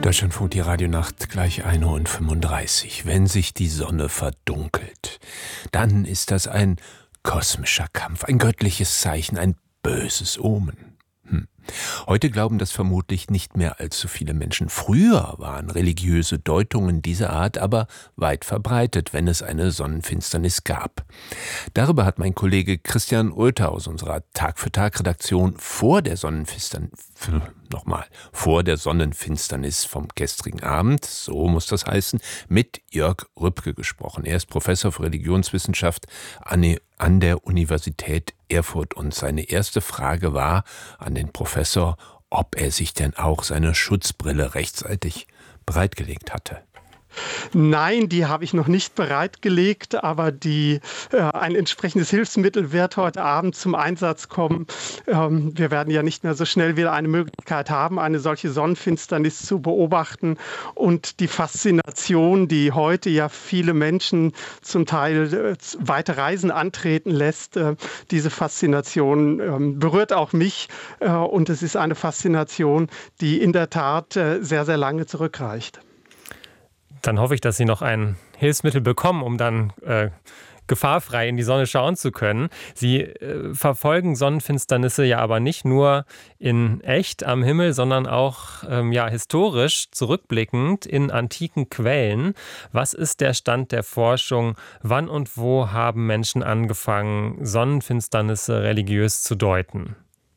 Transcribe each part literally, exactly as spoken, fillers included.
Deutschlandfunk, die Radionacht, gleich ein Uhr fünfunddreißig. Wenn sich die Sonne verdunkelt, dann ist das ein kosmischer Kampf, ein göttliches Zeichen, ein böses Omen. Hm. Heute glauben das vermutlich nicht mehr allzu viele Menschen. Früher waren religiöse Deutungen dieser Art aber weit verbreitet, wenn es eine Sonnenfinsternis gab. Darüber hat mein Kollege Christian Ulter aus unserer Tag-für-Tag-Redaktion vor der Sonnenfinsternis, nochmal, vor der Sonnenfinsternis vom gestrigen Abend, so muss das heißen, mit Jörg Rübke gesprochen. Er ist Professor für Religionswissenschaft an der Universität Erfurt und seine erste Frage war an den Professor, ob er sich denn auch seine Schutzbrille rechtzeitig bereitgelegt hatte. Nein, die habe ich noch nicht bereitgelegt, aber die, äh, ein entsprechendes Hilfsmittel wird heute Abend zum Einsatz kommen. Ähm, wir werden ja nicht mehr so schnell wieder eine Möglichkeit haben, eine solche Sonnenfinsternis zu beobachten. Und die Faszination, die heute ja viele Menschen zum Teil äh, weite Reisen antreten lässt, äh, diese Faszination äh, berührt auch mich. Äh, und es ist eine Faszination, die in der Tat äh, sehr, sehr lange zurückreicht. Dann hoffe ich, dass Sie noch ein Hilfsmittel bekommen, um dann äh, gefahrfrei in die Sonne schauen zu können. Sie äh, verfolgen Sonnenfinsternisse ja aber nicht nur in echt am Himmel, sondern auch ähm, ja, historisch zurückblickend in antiken Quellen. Was ist der Stand der Forschung? Wann und wo haben Menschen angefangen, Sonnenfinsternisse religiös zu deuten?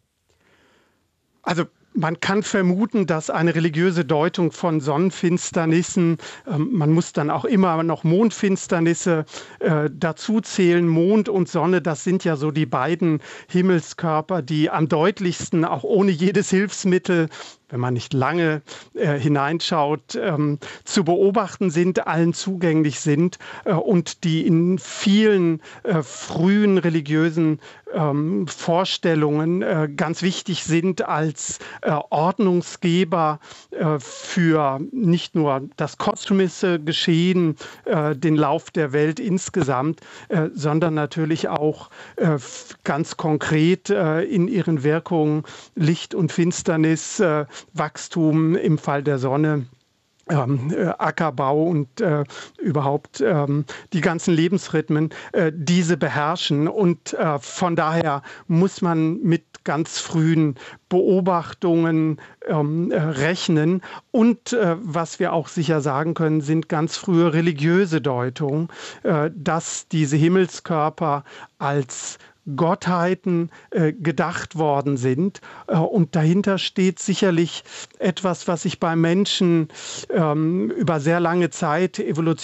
Also man kann vermuten, dass eine religiöse Deutung von Sonnenfinsternissen, äh, man muss dann auch immer noch Mondfinsternisse äh, dazu zählen. Mond und Sonne, das sind ja so die beiden Himmelskörper, die am deutlichsten, auch ohne jedes Hilfsmittel, wenn man nicht lange äh, hineinschaut, ähm, zu beobachten sind, allen zugänglich sind äh, und die in vielen äh, frühen religiösen ähm, Vorstellungen äh, ganz wichtig sind als äh, Ordnungsgeber äh, für nicht nur das kosmische Geschehen, äh, den Lauf der Welt insgesamt, äh, sondern natürlich auch äh, ganz konkret äh, in ihren Wirkungen Licht und Finsternis, äh, Wachstum im Fall der Sonne, ähm, äh, Ackerbau und äh, überhaupt ähm, die ganzen Lebensrhythmen, äh, diese beherrschen. Und äh, von daher muss man mit ganz frühen Beobachtungen ähm, äh, rechnen. Und äh, was wir auch sicher sagen können, sind ganz frühe religiöse Deutungen, äh, dass diese Himmelskörper als Gottheiten äh, gedacht worden sind. Äh, und dahinter steht sicherlich etwas, was sich bei Menschen ähm, über sehr lange Zeit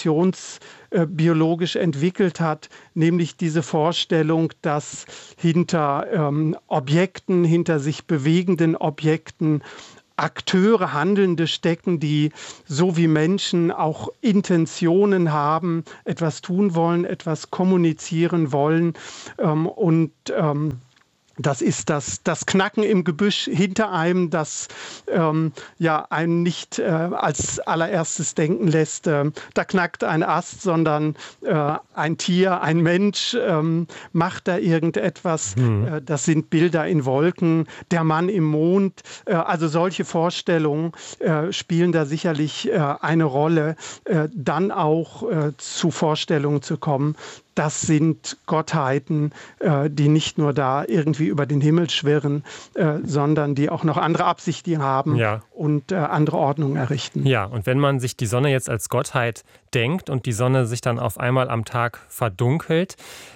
evolutionsbiologisch äh, entwickelt hat, nämlich diese Vorstellung, dass hinter ähm, Objekten, hinter sich bewegenden Objekten Akteure, Handelnde stecken, die so wie Menschen auch Intentionen haben, etwas tun wollen, etwas kommunizieren wollen. Ähm, und ähm, das ist das, das Knacken im Gebüsch hinter einem, das ähm, ja einen nicht äh, als allererstes denken lässt, äh, da knackt ein Ast, sondern äh, ein Tier, ein Mensch ähm, macht da irgendetwas. Mhm. Äh, das sind Bilder in Wolken, der Mann im Mond. Äh, also solche Vorstellungen äh, spielen da sicherlich äh, eine Rolle, äh, dann auch äh, zu Vorstellungen zu kommen. Das sind Gottheiten, äh, die nicht nur da irgendwie über den Himmel schwirren, äh, sondern die auch noch andere Absichten haben, ja, und äh, andere Ordnungen errichten. Ja, und wenn man sich die Sonne jetzt als Gottheit denkt und die Sonne sich dann auf einmal am Tag verdunkelt,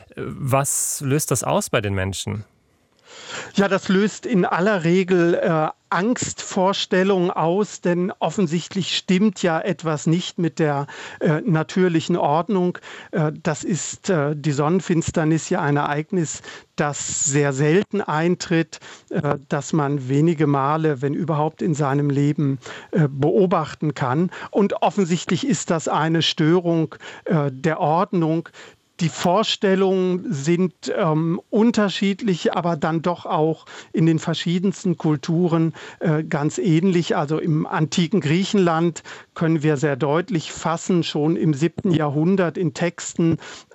was löst das aus bei den Menschen? Ja, das löst in aller Regel äh, Angstvorstellungen aus, denn offensichtlich stimmt ja etwas nicht mit der äh, natürlichen Ordnung. Äh, das ist äh, die Sonnenfinsternis ja ein Ereignis, das sehr selten eintritt, äh, das man wenige Male, wenn überhaupt, in seinem Leben äh, beobachten kann. Und offensichtlich ist das eine Störung äh, der Ordnung. Die Vorstellungen sind ähm, unterschiedlich, aber dann doch auch in den verschiedensten Kulturen äh, ganz ähnlich. Also im antiken Griechenland können wir sehr deutlich fassen, schon im siebten Jahrhundert in Texten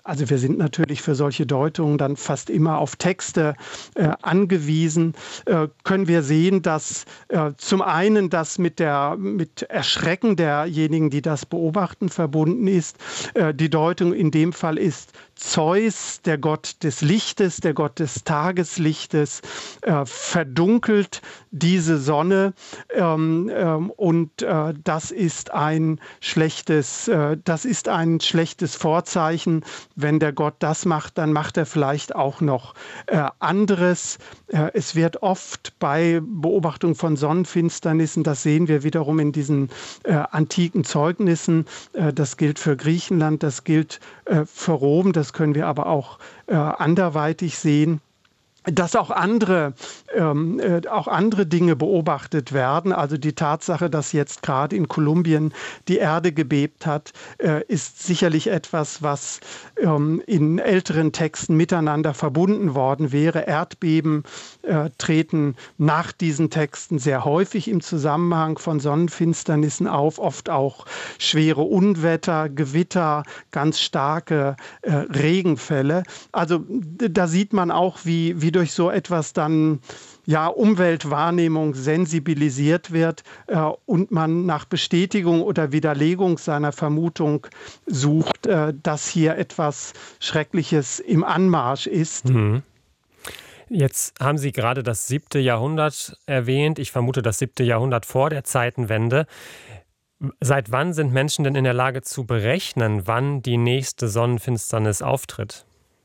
Also wir sind natürlich für solche Deutungen dann fast immer auf Texte äh, angewiesen. Äh, können wir sehen, dass äh, zum einen das mit, der, mit Erschrecken derjenigen, die das beobachten, verbunden ist. Äh, die Deutung in dem Fall ist Zeus, der Gott des Lichtes, der Gott des Tageslichtes, äh, verdunkelt diese Sonne ähm, ähm, und äh, das ist ein schlechtes, äh, das ist ein schlechtes Vorzeichen. Wenn der Gott das macht, dann macht er vielleicht auch noch äh, anderes. Äh, es wird oft bei Beobachtung von Sonnenfinsternissen, das sehen wir wiederum in diesen äh, antiken Zeugnissen, äh, das gilt für Griechenland, das gilt äh, für Rom, das können wir aber auch äh, anderweitig sehen, dass auch andere, ähm, äh, auch andere Dinge beobachtet werden. Also die Tatsache, dass jetzt gerade in Kolumbien die Erde gebebt hat, äh, ist sicherlich etwas, was ähm, in älteren Texten miteinander verbunden worden wäre. Erdbeben äh, treten nach diesen Texten sehr häufig im Zusammenhang von Sonnenfinsternissen auf, oft auch schwere Unwetter, Gewitter, ganz starke äh, Regenfälle. Also da sieht man auch, wie, wie durch so etwas dann ja, Umweltwahrnehmung sensibilisiert wird äh, und man nach Bestätigung oder Widerlegung seiner Vermutung sucht, äh, dass hier etwas Schreckliches im Anmarsch ist. Mhm. Jetzt haben Sie gerade das siebte Jahrhundert erwähnt. Ich vermute das siebte Jahrhundert vor der Zeitenwende. Seit wann sind Menschen denn in der Lage zu berechnen, wann die nächste Sonnenfinsternis auftritt?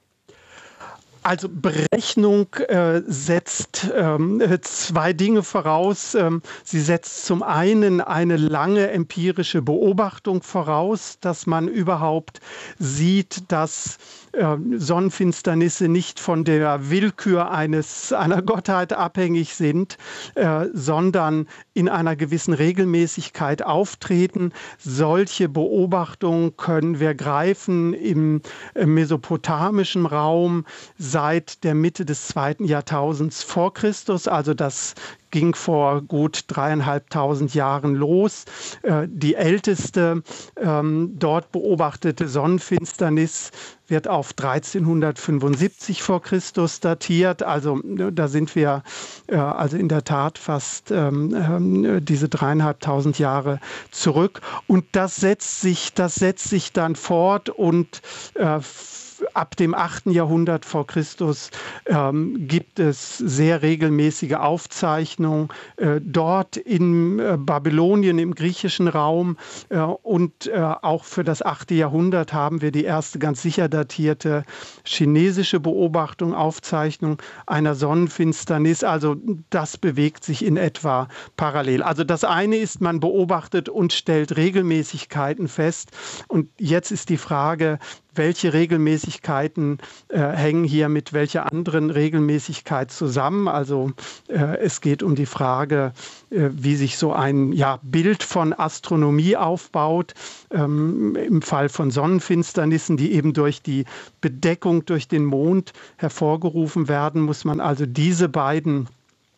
Also Berechnung äh, setzt ähm, zwei Dinge voraus. Ähm, sie setzt zum einen eine lange empirische Beobachtung voraus, dass man überhaupt sieht, dass äh, Sonnenfinsternisse nicht von der Willkür eines, einer Gottheit abhängig sind, äh, sondern in einer gewissen Regelmäßigkeit auftreten. Solche Beobachtungen können wir greifen im äh, mesopotamischen Raum seit der Mitte des zweiten Jahrtausends vor Christus, also das ging vor gut dreieinhalbtausend Jahren los. Äh, die älteste ähm, dort beobachtete Sonnenfinsternis wird auf dreizehnhundertfünfundsiebzig vor Christus datiert. Also da sind wir äh, also in der Tat fast ähm, äh, diese dreieinhalbtausend Jahre zurück. Und das setzt sich, das setzt sich dann fort und äh, ab dem achten Jahrhundert vor Christus ähm, gibt es sehr regelmäßige Aufzeichnungen. Äh, dort in äh, Babylonien, im griechischen Raum äh, und äh, auch für das achte Jahrhundert haben wir die erste ganz sicher datierte chinesische Beobachtung, Aufzeichnung einer Sonnenfinsternis. Also das bewegt sich in etwa parallel. Also das eine ist, man beobachtet und stellt Regelmäßigkeiten fest. Und jetzt ist die Frage, welche Regelmäßigkeiten äh, hängen hier mit welcher anderen Regelmäßigkeit zusammen? Also äh, es geht um die Frage, äh, wie sich so ein ja, Bild von Astronomie aufbaut. Ähm, im Fall von Sonnenfinsternissen, die eben durch die Bedeckung durch den Mond hervorgerufen werden, muss man also diese beiden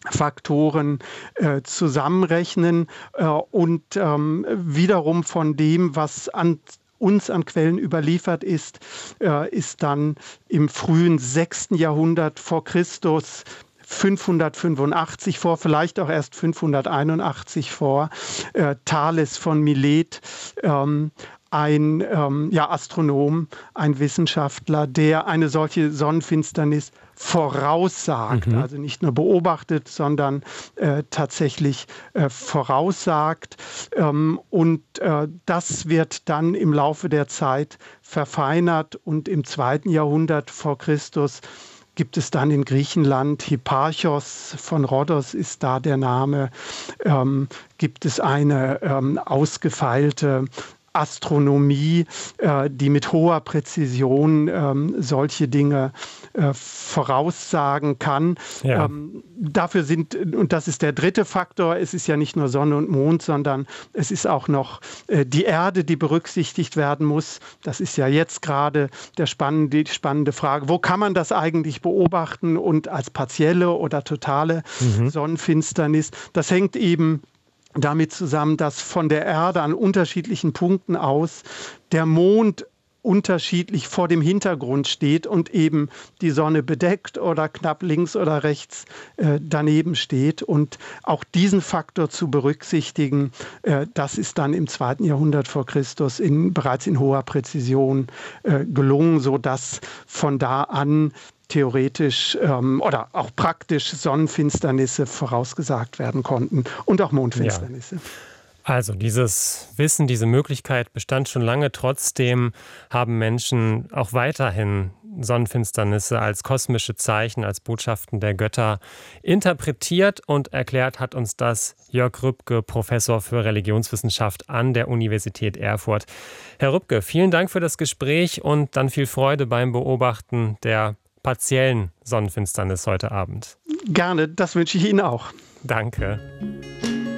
Faktoren äh, zusammenrechnen äh, und ähm, wiederum von dem, was an uns an Quellen überliefert ist, äh, ist dann im frühen sechsten Jahrhundert vor Christus, fünfhundertfünfundachtzig vor, vielleicht auch erst fünfhunderteinundachtzig vor, äh, Thales von Milet, ähm, ein ähm, ja, Astronom, ein Wissenschaftler, der eine solche Sonnenfinsternis voraussagt, mhm. also nicht nur beobachtet, sondern äh, tatsächlich äh, voraussagt. Ähm, und äh, das wird dann im Laufe der Zeit verfeinert und im zweiten Jahrhundert vor Christus gibt es dann in Griechenland, Hipparchos von Rhodos ist da der Name, ähm, gibt es eine ähm, ausgefeilte Astronomie, äh, die mit hoher Präzision ähm, solche Dinge äh, voraussagen kann. Ja. Ähm, dafür sind, und das ist der dritte Faktor, es ist ja nicht nur Sonne und Mond, sondern es ist auch noch äh, die Erde, die berücksichtigt werden muss. Das ist ja jetzt gerade der spannende, die spannende Frage, wo kann man das eigentlich beobachten und als partielle oder totale mhm. Sonnenfinsternis? Das hängt eben damit zusammen, dass von der Erde an unterschiedlichen Punkten aus der Mond unterschiedlich vor dem Hintergrund steht und eben die Sonne bedeckt oder knapp links oder rechts äh, daneben steht. Und auch diesen Faktor zu berücksichtigen, äh, das ist dann im zweiten Jahrhundert vor Christus in, bereits in hoher Präzision äh, gelungen, sodass von da an theoretisch ähm, oder auch praktisch Sonnenfinsternisse vorausgesagt werden konnten und auch Mondfinsternisse. Ja. Also dieses Wissen, diese Möglichkeit bestand schon lange. Trotzdem haben Menschen auch weiterhin Sonnenfinsternisse als kosmische Zeichen, als Botschaften der Götter interpretiert, und erklärt hat uns das Jörg Rübke, Professor für Religionswissenschaft an der Universität Erfurt. Herr Rübke, vielen Dank für das Gespräch und dann viel Freude beim Beobachten der partiellen Sonnenfinsternis heute Abend. Gerne, das wünsche ich Ihnen auch. Danke.